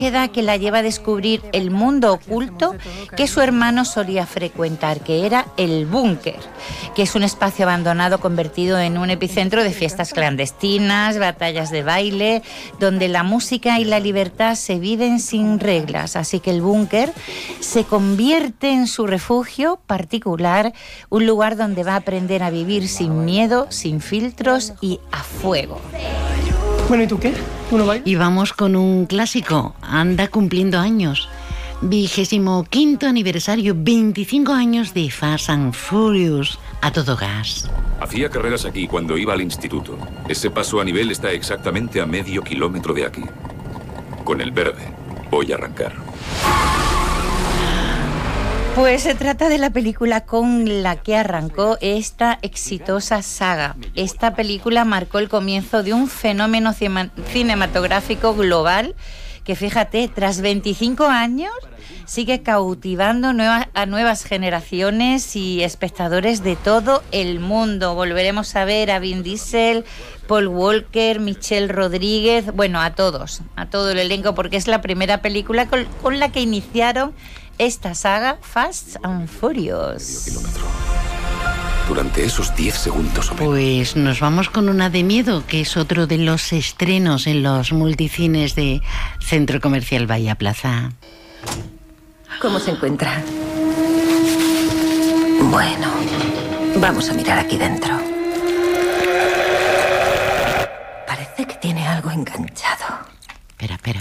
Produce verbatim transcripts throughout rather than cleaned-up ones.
que la lleva a descubrir el mundo oculto que su hermano solía frecuentar, que era el búnker, que es un espacio abandonado convertido en un epicentro de fiestas clandestinas, batallas de baile, donde la música y la libertad se viven sin reglas. Así que el búnker se convierte en su refugio particular, un lugar donde va a aprender a vivir sin miedo, sin filtros y a fuego. Bueno, ¿y tú qué? ¿Tú no bailas? Y vamos con un clásico, anda cumpliendo años. Vigésimo quinto aniversario, veinticinco años de Fast and Furious, a todo gas. Hacía carreras aquí cuando iba al instituto. Ese paso a nivel está exactamente a medio kilómetro de aquí. Con el verde voy a arrancar. Pues se trata de la película con la que arrancó esta exitosa saga. Esta película marcó el comienzo de un fenómeno cinematográfico global que, fíjate, tras veinticinco años sigue cautivando nueva, a nuevas generaciones y espectadores de todo el mundo. Volveremos a ver a Vin Diesel, Paul Walker, Michelle Rodríguez, bueno, a todos, a todo el elenco, porque es la primera película con, con la que iniciaron esta saga Fast and Furious. Kilómetro. Durante esos diez segundos o menos. Pues nos vamos con una de miedo, que es otro de los estrenos en los multicines de Centro Comercial Bahía Plaza. ¿Cómo se encuentra? Bueno, vamos a mirar aquí dentro. Parece que tiene algo enganchado. Espera, espera.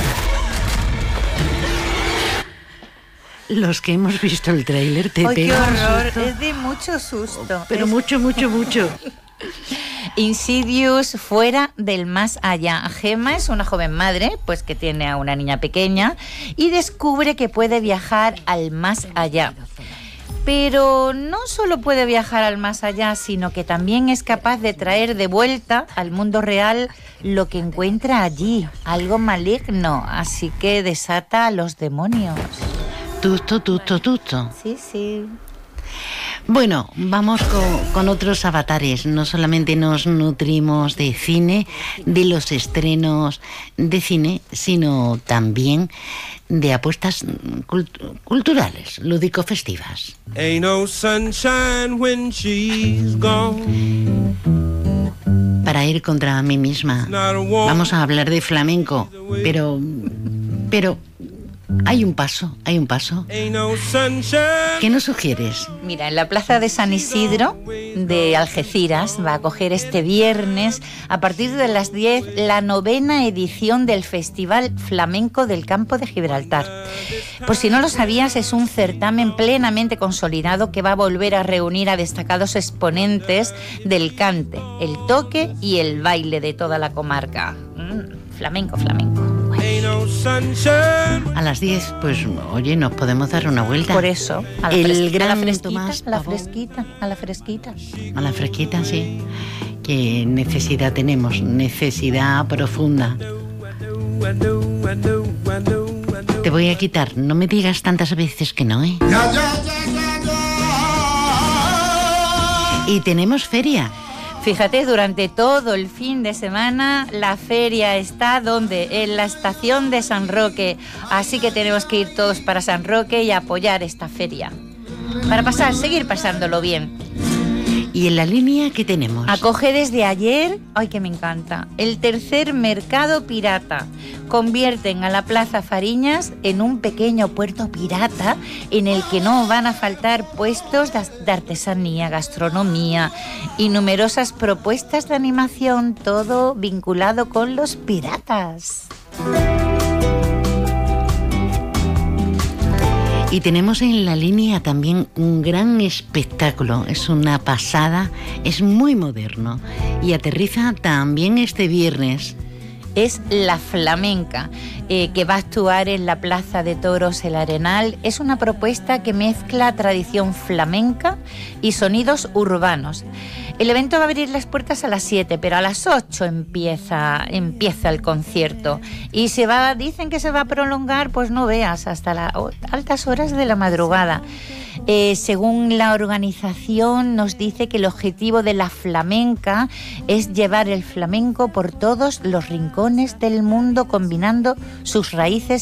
Los que hemos visto el tráiler te ¡ay, qué pega un horror! susto. Es de mucho susto. Pero es... mucho, mucho, mucho. Insidious, fuera del más allá. Gemma es una joven madre, pues que tiene a una niña pequeña y descubre que puede viajar al más allá. Pero no solo puede viajar al más allá, sino que también es capaz de traer de vuelta al mundo real lo que encuentra allí, algo maligno, así que desata a los demonios. Tusto, tusto, tusto. Sí, sí. Bueno, vamos con, con otros avatares. No solamente nos nutrimos de cine, de los estrenos de cine, sino también de apuestas cult- culturales, lúdico-festivas. Ain't no sunshine when she's gone. Para ir contra mí misma, vamos a hablar de flamenco, pero... pero... Hay un paso, hay un paso. ¿Qué nos sugieres? Mira, en la plaza de San Isidro de Algeciras va a acoger este viernes a partir de las diez la novena edición del Festival Flamenco del Campo de Gibraltar. Por si no lo sabías, es un certamen plenamente consolidado que va a volver a reunir a destacados exponentes del cante, el toque y el baile de toda la comarca. Mm, flamenco, flamenco. A las diez, pues oye, nos podemos dar una vuelta. Por eso, a la, el fres- gran a la fresquita, Tomás a la Pavón. fresquita, a la fresquita. A la fresquita, sí. Qué necesidad tenemos, necesidad profunda. Te voy a quitar, no me digas tantas veces que no, ¿eh? Y tenemos feria. Fíjate, durante todo el fin de semana la feria está donde en la estación de San Roque, así que tenemos que ir todos para San Roque y apoyar esta feria para pasar, seguir pasándolo bien. ¿Y en la línea qué tenemos? Acoge desde ayer, ay que me encanta, el tercer mercado pirata. Convierten a la Plaza Fariñas en un pequeño puerto pirata en el que no van a faltar puestos de artesanía, gastronomía y numerosas propuestas de animación, todo vinculado con los piratas. Y tenemos en la línea también un gran espectáculo, es una pasada, es muy moderno y aterriza también este viernes. Es La Flamenca, eh, que va a actuar en la Plaza de Toros El Arenal. Es una propuesta que mezcla tradición flamenca y sonidos urbanos. El evento va a abrir las puertas a las siete, pero a las ocho empieza, empieza el concierto. Y se va, dicen que se va a prolongar, pues no veas, hasta las altas horas de la madrugada. Eh, según la organización, nos dice que el objetivo de La Flamenca es llevar el flamenco por todos los rincones del mundo, combinando sus raíces